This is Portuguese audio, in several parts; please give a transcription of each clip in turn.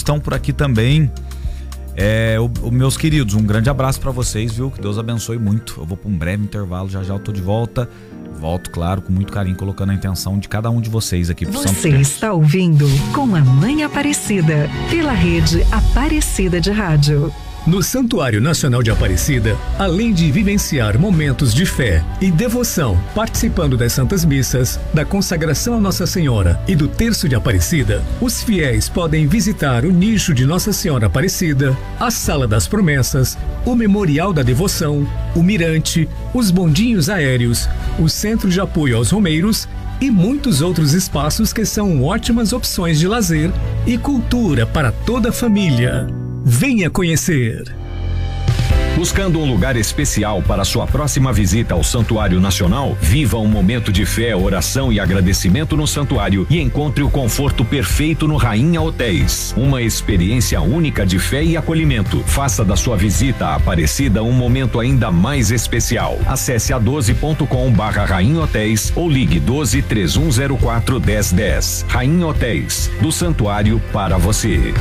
estão por aqui também. Meus queridos, um grande abraço pra vocês, viu? Que Deus abençoe muito. Eu vou pra um breve intervalo, já eu tô de volta. Volto, claro, com muito carinho, colocando a intenção de cada um de vocês aqui pro Santo Você está ouvindo Com a Mãe Aparecida, pela rede Aparecida de Rádio. No Santuário Nacional de Aparecida, além de vivenciar momentos de fé e devoção, participando das Santas Missas, da consagração a Nossa Senhora e do Terço de Aparecida, os fiéis podem visitar o nicho de Nossa Senhora Aparecida, a Sala das Promessas, o Memorial da Devoção, o Mirante, os bondinhos aéreos, o Centro de Apoio aos Romeiros e muitos outros espaços que são ótimas opções de lazer e cultura para toda a família. Venha conhecer! Buscando um lugar especial para sua próxima visita ao Santuário Nacional? Viva um momento de fé, oração e agradecimento no santuário e encontre o conforto perfeito no Rainha Hotéis. Uma experiência única de fé e acolhimento. Faça da sua visita à Aparecida um momento ainda mais especial. Acesse a12.com/Rainha Hotéis ou ligue 12-3104-1010. Rainha Hotéis, do santuário para você.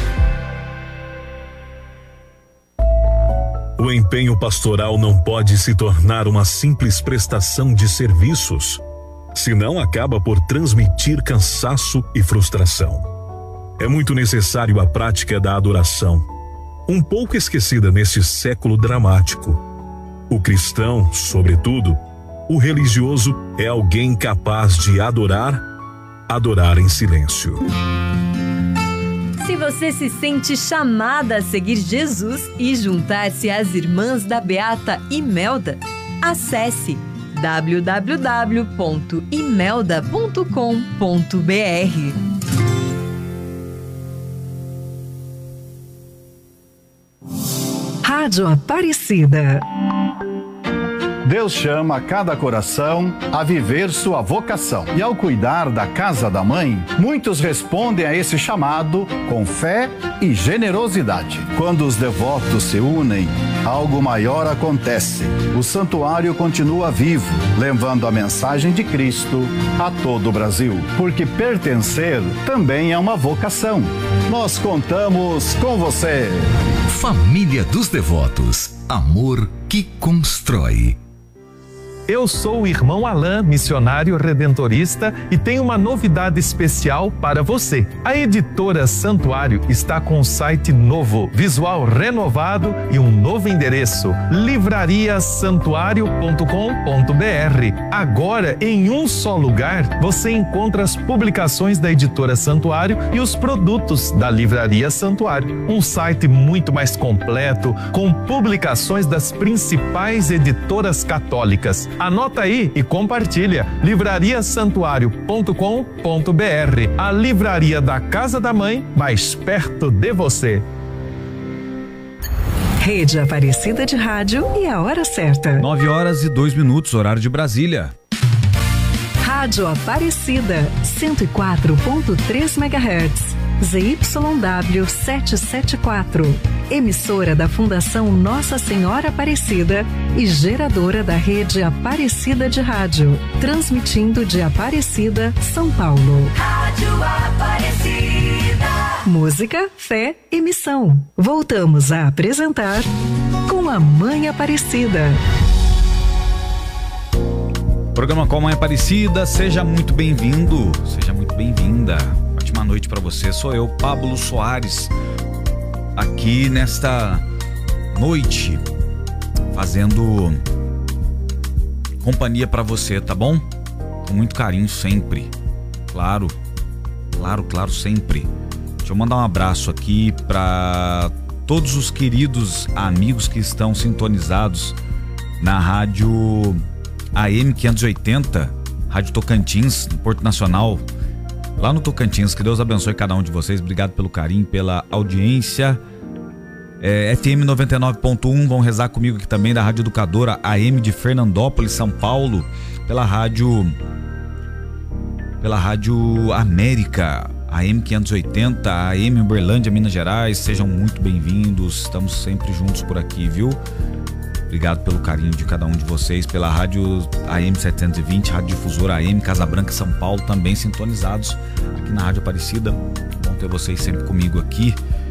O empenho pastoral não pode se tornar uma simples prestação de serviços, senão acaba por transmitir cansaço e frustração. É muito necessário a prática da adoração, um pouco esquecida neste século dramático. O cristão, sobretudo, o religioso, é alguém capaz de adorar em silêncio. Se você se sente chamada a seguir Jesus e juntar-se às irmãs da Beata Imelda, acesse www.imelda.com.br. Rádio Aparecida. Deus chama cada coração a viver sua vocação. E ao cuidar da casa da mãe, muitos respondem a esse chamado com fé e generosidade. Quando os devotos se unem, algo maior acontece. O santuário continua vivo, levando a mensagem de Cristo a todo o Brasil. Porque pertencer também é uma vocação. Nós contamos com você. Família dos Devotos. Amor que constrói. Eu sou o irmão Alain, missionário redentorista, e tenho uma novidade especial para você. A editora Santuário está com um site novo, visual renovado e um novo endereço: livrariasantuario.com.br. Agora, em um só lugar, você encontra as publicações da editora Santuário e os produtos da Livraria Santuário. Um site muito mais completo, com publicações das principais editoras católicas. Anota aí e compartilha. livrariasantuario.com.br, a livraria da Casa da Mãe, mais perto de você. Rede Aparecida de Rádio e a hora certa. 9h02, horário de Brasília. Rádio Aparecida, 104.3 MHz. ZYW 774, emissora da Fundação Nossa Senhora Aparecida e geradora da rede Aparecida de Rádio, transmitindo de Aparecida, São Paulo. Rádio Aparecida. Música, fé e missão. Voltamos a apresentar Com a Mãe Aparecida. Programa Com a Mãe Aparecida, seja muito bem-vindo, seja muito bem-vinda. Ótima noite para você, sou eu, Pablo Soares, aqui nesta noite, fazendo companhia para você, tá bom? Com muito carinho sempre, claro, sempre. Deixa eu mandar um abraço aqui para todos os queridos amigos que estão sintonizados na rádio AM 580, Rádio Tocantins, no Porto Nacional, lá no Tocantins. Que Deus abençoe cada um de vocês, obrigado pelo carinho, pela audiência. FM 99.1, vão rezar comigo aqui também, da Rádio Educadora AM de Fernandópolis, São Paulo, pela Rádio América, AM 580, AM Uberlândia, Minas Gerais. Sejam muito bem-vindos, estamos sempre juntos por aqui, viu? Obrigado pelo carinho de cada um de vocês, pela Rádio AM 720, Rádio Difusora AM, Casa Branca, São Paulo, também sintonizados aqui na Rádio Aparecida. Bom ter vocês sempre comigo aqui.